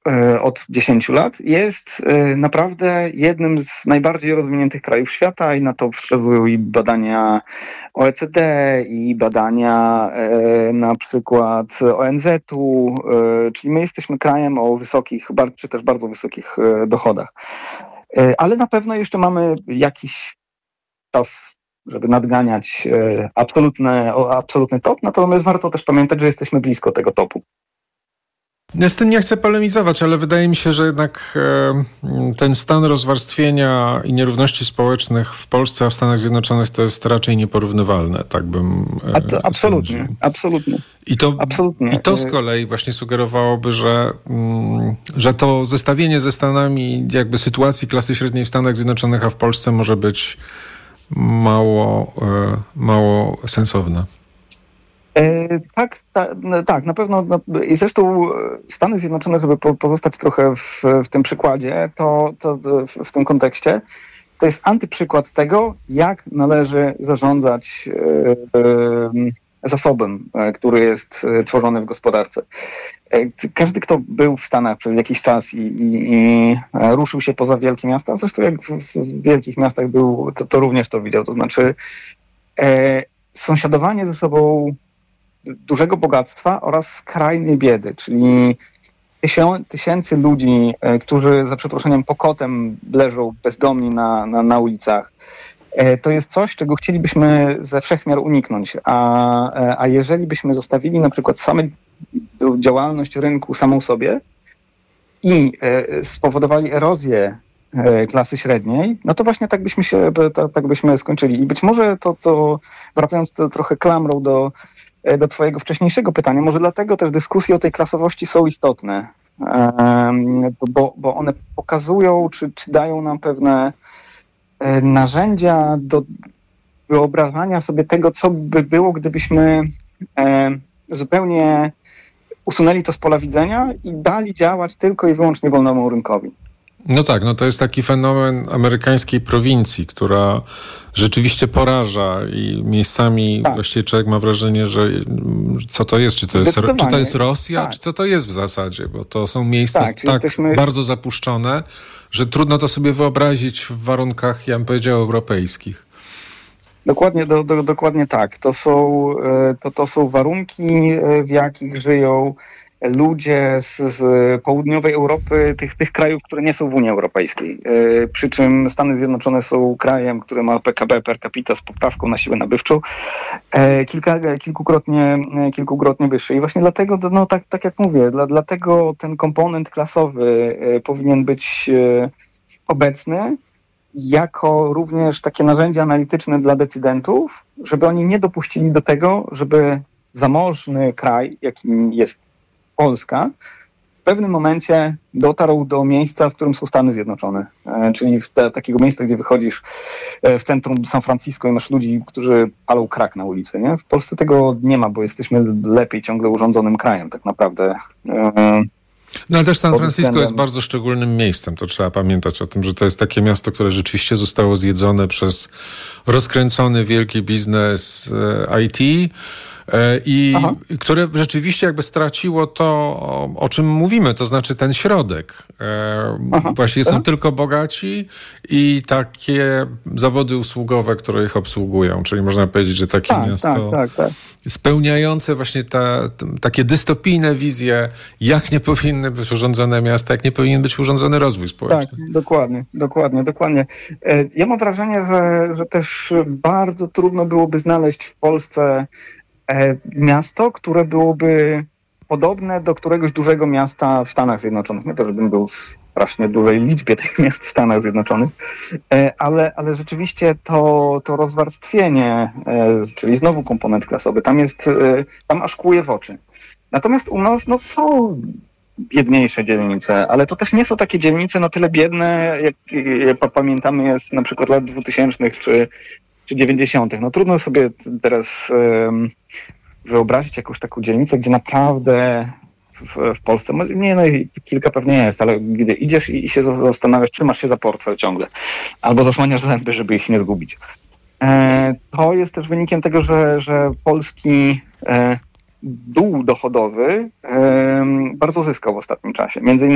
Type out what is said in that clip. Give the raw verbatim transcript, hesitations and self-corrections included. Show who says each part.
Speaker 1: od dziesięciu lat jest naprawdę jednym z najbardziej rozwiniętych krajów świata i na to wskazują i badania O E C D, i badania na przykład O N Z-u, czyli my jesteśmy krajem o wysokich, czy też bardzo wysokich dochodach. Ale na pewno jeszcze mamy jakiś czas, żeby nadganiać absolutny, absolutny top, natomiast warto też pamiętać, że jesteśmy blisko tego topu.
Speaker 2: Ja z tym nie chcę polemizować, ale wydaje mi się, że jednak e, ten stan rozwarstwienia i nierówności społecznych w Polsce, a w Stanach Zjednoczonych to jest raczej nieporównywalne, tak bym e,
Speaker 1: to, Absolutnie,
Speaker 2: sądził.
Speaker 1: absolutnie.
Speaker 2: I to,
Speaker 1: absolutnie.
Speaker 2: I to z kolei właśnie sugerowałoby, że, mm, że to zestawienie ze Stanami, jakby sytuacji klasy średniej w Stanach Zjednoczonych, a w Polsce może być mało, e, mało sensowne.
Speaker 1: Tak, ta, tak, na pewno. No, i zresztą Stany Zjednoczone, żeby po, pozostać trochę w, w tym przykładzie, to, to w, w tym kontekście, to jest antyprzykład tego, jak należy zarządzać e, e, zasobem, e, który jest tworzony w gospodarce. E, każdy, kto był w Stanach przez jakiś czas i, i, i ruszył się poza wielkie miasta, zresztą jak w, w wielkich miastach był, to, to również to widział. To znaczy e, sąsiadowanie ze sobą dużego bogactwa oraz skrajnej biedy, czyli tysięcy ludzi, którzy za przeproszeniem pokotem leżą bezdomni na, na, na ulicach. To jest coś, czego chcielibyśmy ze wszechmiar uniknąć, a, a jeżeli byśmy zostawili na przykład samą działalność rynku samą sobie i spowodowali erozję klasy średniej, no to właśnie tak byśmy się, tak, tak byśmy skończyli. I być może to, to wracając to trochę klamrą do do twojego wcześniejszego pytania, może dlatego też dyskusje o tej klasowości są istotne, bo, bo one pokazują, czy, czy dają nam pewne narzędzia do wyobrażania sobie tego, co by było, gdybyśmy zupełnie usunęli to z pola widzenia i dali działać tylko i wyłącznie wolnemu rynkowi.
Speaker 2: No tak, no to jest taki fenomen amerykańskiej prowincji, która rzeczywiście poraża i miejscami tak. Właściwie człowiek ma wrażenie, że co to jest, czy to jest, czy to jest Rosja, tak. Czy co to jest w zasadzie, bo to są miejsca tak, tak jesteśmy... bardzo zapuszczone, że trudno to sobie wyobrazić w warunkach, ja bym powiedział, europejskich.
Speaker 1: Dokładnie, do, do, dokładnie tak. To są, to, to są warunki, w jakich żyją ludzie z, z południowej Europy, tych, tych krajów, które nie są w Unii Europejskiej. Yy, przy czym Stany Zjednoczone są krajem, który ma P K B per capita z poprawką na siłę nabywczą yy, kilka, kilkukrotnie, kilkukrotnie wyższy. I właśnie dlatego, no tak, tak jak mówię, dla, dlatego ten komponent klasowy yy, powinien być yy, obecny jako również takie narzędzie analityczne dla decydentów, żeby oni nie dopuścili do tego, żeby zamożny kraj, jakim jest Polska, w pewnym momencie dotarł do miejsca, w którym są Stany Zjednoczone. E, czyli w te, takiego miejsca, gdzie wychodzisz e, w centrum San Francisco i masz ludzi, którzy palą crack na ulicy. Nie? W Polsce tego nie ma, bo jesteśmy lepiej ciągle urządzonym krajem tak naprawdę. E,
Speaker 2: No ale też San Francisco względem... jest bardzo szczególnym miejscem. To trzeba pamiętać o tym, że to jest takie miasto, które rzeczywiście zostało zjedzone przez rozkręcony wielki biznes e, I T, i Aha. które rzeczywiście jakby straciło to, o, o czym mówimy, to znaczy ten środek. E, właśnie są Aha. tylko bogaci i takie zawody usługowe, które ich obsługują, czyli można powiedzieć, że takie tak, miasto tak, tak, tak. spełniające właśnie te, te, takie dystopijne wizje, jak nie powinny być urządzone miasta, jak nie powinien być urządzony rozwój społeczny.
Speaker 1: Tak, dokładnie, dokładnie, dokładnie. Ja mam wrażenie, że, że też bardzo trudno byłoby znaleźć w Polsce miasto, które byłoby podobne do któregoś dużego miasta w Stanach Zjednoczonych. Nie to, żebym był w strasznie dużej liczbie tych miast w Stanach Zjednoczonych, ale, ale rzeczywiście to, to rozwarstwienie, czyli znowu komponent klasowy, tam jest, tam aż kłuje w oczy. Natomiast u nas no, są biedniejsze dzielnice, ale to też nie są takie dzielnice na tyle biedne, jak, jak pamiętamy jest na przykład lat dwutysięcznych czy czy dziewięćdziesiątych. No trudno sobie teraz um, wyobrazić jakąś taką dzielnicę, gdzie naprawdę w, w Polsce, nie no kilka pewnie jest, ale gdy idziesz i, i się zastanawiasz, trzymasz się za portfel ciągle, albo zasłaniasz zęby, żeby ich nie zgubić. E, to jest też wynikiem tego, że, że polski e, dół dochodowy e, bardzo zyskał w ostatnim czasie. Między innymi